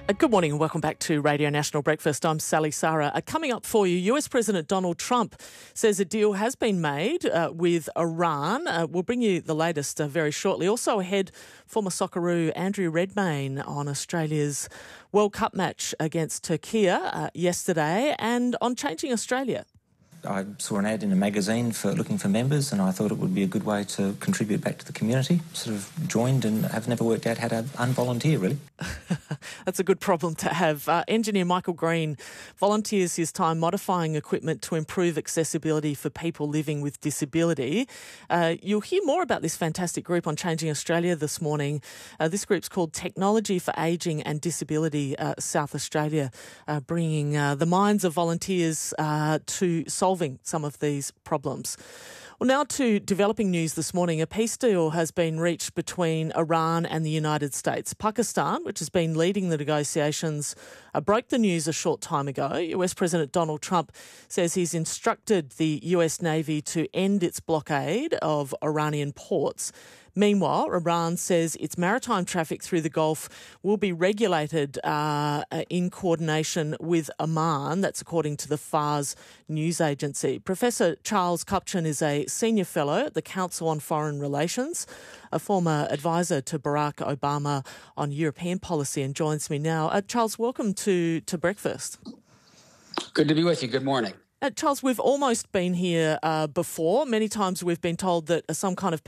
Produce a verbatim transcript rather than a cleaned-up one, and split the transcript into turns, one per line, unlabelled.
Good morning and welcome back to Radio National Breakfast. I'm Sally Sarah. Uh, coming up for you, U S President Donald Trump says a deal has been made uh, with Iran. Uh, we'll bring you the latest uh, very shortly. Also ahead, former Socceroo Andrew Redmayne on Australia's World Cup match against Turkey uh, yesterday, and on Changing Australia.
I saw an ad in a magazine for looking for members, and I thought it would be a good way to contribute back to the community. Sort of joined and have never worked out how to unvolunteer, really.
That's a good problem to have. Uh, engineer Michael Green volunteers his time modifying equipment to improve accessibility for people living with disability. Uh, you'll hear more about this fantastic group on Changing Australia this morning. Uh, this group's called Technology for Ageing and Disability uh, South Australia, uh, bringing uh, the minds of volunteers uh, to solve solving some of these problems. Well, now to developing news this morning. A peace deal has been reached between Iran and the United States. Pakistan, which has been leading the negotiations, uh, broke the news a short time ago. U S President Donald Trump says he's instructed the U S Navy to end its blockade of Iranian ports. Meanwhile, Iran says its maritime traffic through the Gulf will be regulated uh, in coordination with Oman. That's according to the Fars news agency. Professor Charles Kupchan is a senior fellow at the Council on Foreign Relations, a former advisor to Barack Obama on European policy, and joins me now. Uh, Charles, welcome to, to Breakfast.
Good to be with you. Good morning.
Uh, Charles, we've almost been here uh, before. Many times we've been told that uh, some kind of